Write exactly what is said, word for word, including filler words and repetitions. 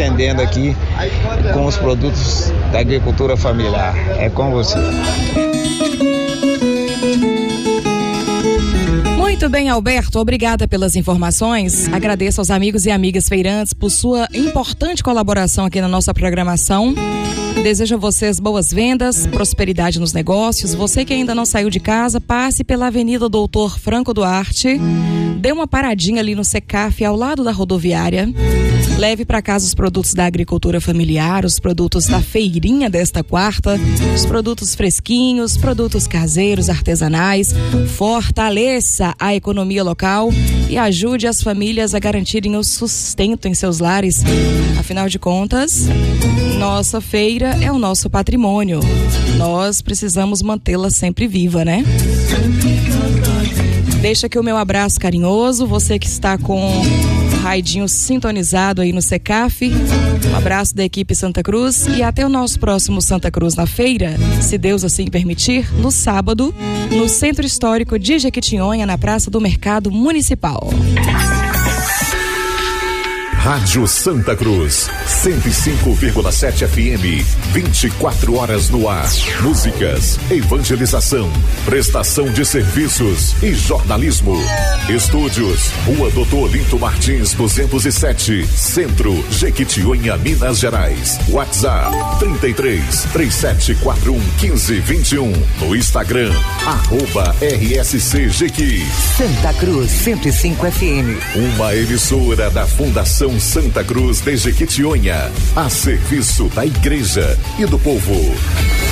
atendendo aqui com os produtos da agricultura familiar. É com você. Muito bem, Alberto, obrigada pelas informações. Agradeço aos amigos e amigas feirantes por sua importante colaboração aqui na nossa programação. Desejo a vocês boas vendas, prosperidade nos negócios. Você que ainda não saiu de casa, passe pela Avenida Doutor Franco Duarte, dê uma paradinha ali no Secaf, ao lado da rodoviária. Leve para casa os produtos da agricultura familiar, os produtos da feirinha desta quarta, os produtos fresquinhos, produtos caseiros, artesanais. Fortaleça a economia local e ajude as famílias a garantirem o sustento em seus lares. Afinal de contas, nossa feira é o nosso patrimônio. Nós precisamos mantê-la sempre viva, né? Deixa aqui o meu abraço carinhoso, você que está com o raidinho sintonizado aí no Secaf. Um abraço da equipe Santa Cruz e até o nosso próximo Santa Cruz na feira, se Deus assim permitir, no sábado, no Centro Histórico de Jequitinhonha, na Praça do Mercado Municipal. Rádio Santa Cruz, cento e cinco vírgula sete F M, vinte e quatro horas no ar. Músicas, evangelização, prestação de serviços e jornalismo. Estúdios, Rua Doutor Olinto Martins, duzentos e sete, Centro, Jequitinhonha, Minas Gerais. WhatsApp, trinta e três, três sete quatro um, quinze, vinte e um. No Instagram, arroba R S C Jequi. Santa Cruz, cento e cinco F M. Uma emissora da Fundação Santa Cruz de Jequitinhonha, a serviço da igreja e do povo.